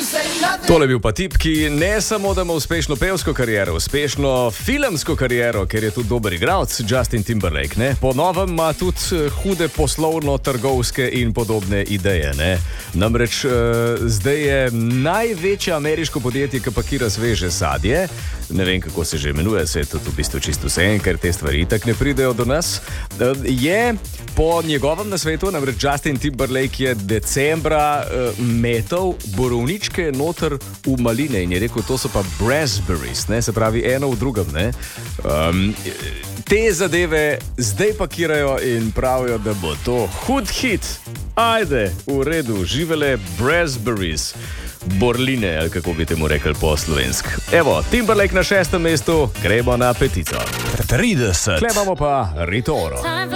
Tole je bil pa tip, ki ne samo da ima uspešno pevsko kariero, uspešno filmsko kariero, ker je tudi dober igralec, Justin Timberlake. Ne? Po novem ima tudi hude poslovno-trgovske in podobne ideje. Ne? Namreč zdaj je največje ameriško podjetje, ki pakira sveže sadje. Ne vem, kako se že imenuje, se je tudi v bistvu čisto vse, ker te stvari itak ne pridejo do nas. Je po njegovem nasvetu, namreč Justin Timberlake je decembra metal borovničke noter v maline in je rekel, to so pa raspberries, ne? Se pravi eno v drugem. Ne? Te zadeve zdaj pakirajo in pravijo, da bo to hud hit. Ajde, v redu, živele raspberries. Borline, ali kako bi temu rekli po slovensk. Evo, Timberlake na 6. mestu, gremo na petico. 30. Tle imamo pa Ritoro.